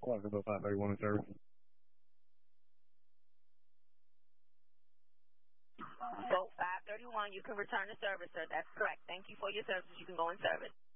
Go 531 in service. Boat 531, you can return to service, sir. That's correct. Thank you for your service. You can go in service.